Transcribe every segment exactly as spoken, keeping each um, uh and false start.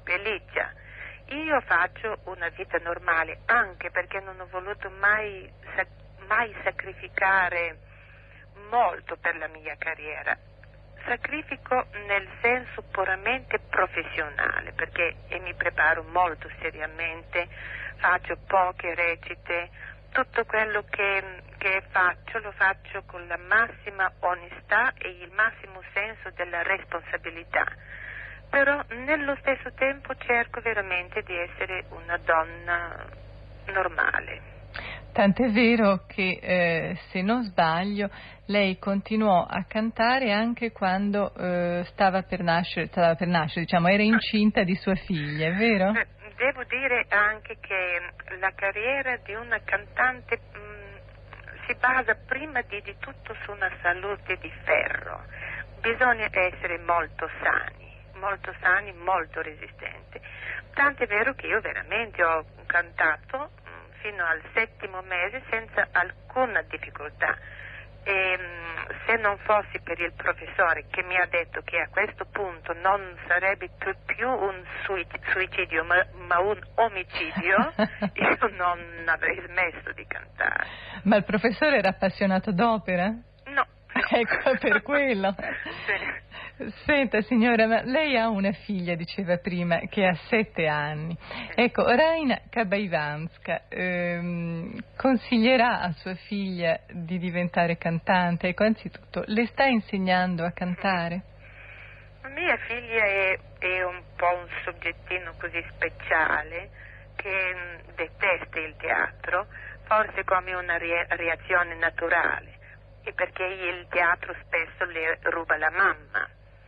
pelliccia. Io faccio una vita normale, anche perché non ho voluto mai, mai sacrificare molto per la mia carriera. Sacrifico nel senso puramente professionale, perché e mi preparo molto seriamente, faccio poche recite, tutto quello che, che faccio lo faccio con la massima onestà e il massimo senso della responsabilità. Però nello stesso tempo cerco veramente di essere una donna normale. Tant'è vero che, eh, se non sbaglio, lei continuò a cantare anche quando eh, stava per nascere, stava per nascere, diciamo, era incinta di sua figlia, è vero? Devo dire anche che la carriera di una cantante mh, si basa prima di, di tutto su una salute di ferro. Bisogna essere molto sani. molto sani, molto resistenti. Tant'è vero che io veramente ho cantato mh, fino al settimo mese senza alcuna difficoltà. E mh, se non fossi per il professore che mi ha detto che a questo punto non sarebbe più, più un suicidio ma, ma un omicidio, io non avrei smesso di cantare. Ma il professore era appassionato d'opera? No. No. Ecco, per quello. Sì. Senta signora, ma lei ha una figlia, diceva prima, che ha sette anni. Ecco, Raina Kabaivanska ehm, consiglierà a sua figlia di diventare cantante? Ecco, anzitutto, le sta insegnando a cantare? Mia figlia è, è un po' un soggettino così speciale che mh, detesta il teatro, forse come una re- reazione naturale, e perché il teatro spesso le ruba la mamma.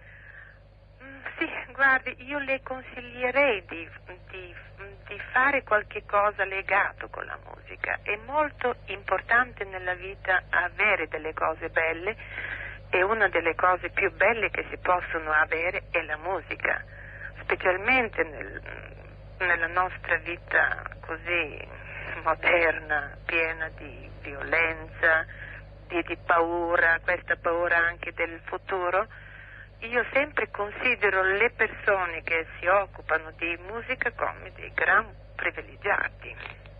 Sì, guardi, io le consiglierei di, di, di fare qualche cosa legato con la musica. È molto importante nella vita avere delle cose belle, e una delle cose più belle che si possono avere è la musica, specialmente nel, nella nostra vita così moderna, piena di violenza, di, di paura, questa paura anche del futuro. Io sempre considero le persone che si occupano di musica come dei gran privilegiati.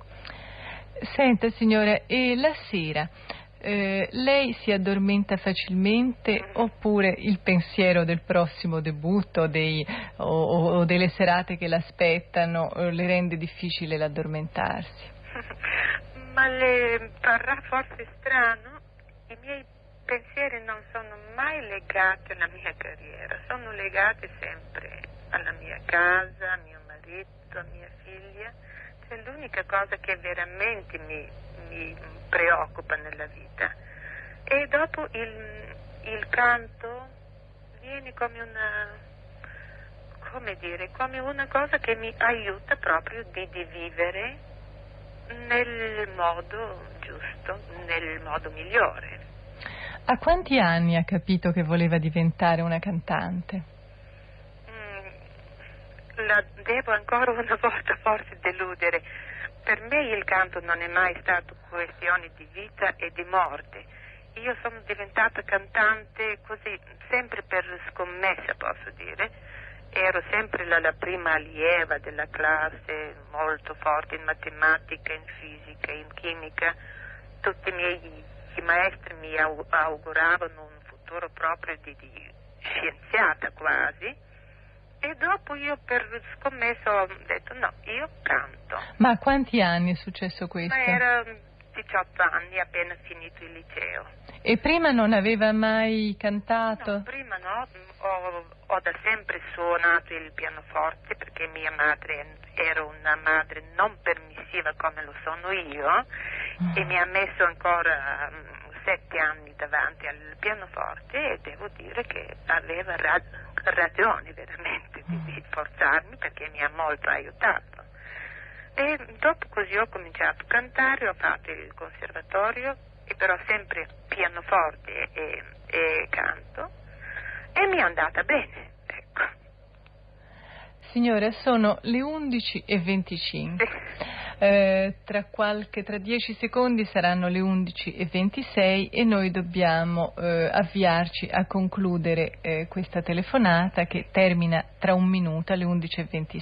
Senta signora, e la sera eh, lei si addormenta facilmente mm-hmm. oppure il pensiero del prossimo debutto dei, o, o delle serate che l'aspettano eh, le rende difficile l'addormentarsi? Ma le parrà forse strano? I miei pensieri non sono mai legati alla mia carriera, sono legati sempre alla mia casa, a mio marito, a mia figlia. Cioè, l'unica cosa che veramente mi, mi preoccupa nella vita. E dopo il, il canto viene come una, come dire, come una cosa che mi aiuta proprio di, di vivere nel modo giusto, nel modo migliore. A quanti anni ha capito che voleva diventare una cantante? Mm, la devo ancora una volta forse deludere. Per me il canto non è mai stato questione di vita e di morte. Io sono diventata cantante così, sempre per scommessa, posso dire. Ero sempre la, la prima allieva della classe, molto forte in matematica, in fisica, in chimica. Tutti i miei i maestri mi auguravano un futuro proprio di, di scienziata quasi, e dopo io per scommesso ho detto no, io canto. Ma a quanti anni è successo questo? Ma era diciotto anni, appena finito il liceo. E prima non aveva mai cantato? No, prima no, ho, ho da sempre suonato il pianoforte perché mia madre era una madre non permissiva come lo sono io, e mi ha messo ancora um, sette anni davanti al pianoforte, e devo dire che aveva ra- ragione veramente di, di forzarmi, perché mi ha molto aiutato. E dopo così ho cominciato a cantare, ho fatto il conservatorio, e però sempre pianoforte e, e canto, e mi è andata bene, ecco. Signora, sono le undici e venticinque. Sì. Eh, tra qualche, tra dieci secondi saranno le undici e ventisei e noi dobbiamo eh, avviarci a concludere eh, questa telefonata che termina tra un minuto alle undici e ventisei.